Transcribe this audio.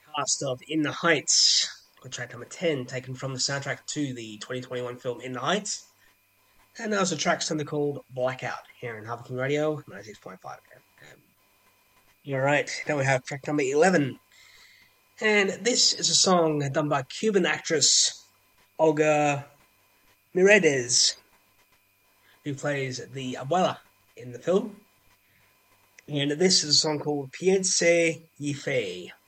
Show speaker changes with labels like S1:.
S1: cast of In the Heights, with track number 10, taken from the soundtrack to the 2021 film In the Heights. And that was a track simply called Blackout here in Harvard King Radio, 96.5 FM. Alright, now we have track number 11. And this is a song done by Cuban actress Olga Miredes, who plays the abuela in the film. And this is a song called Piense y Fe.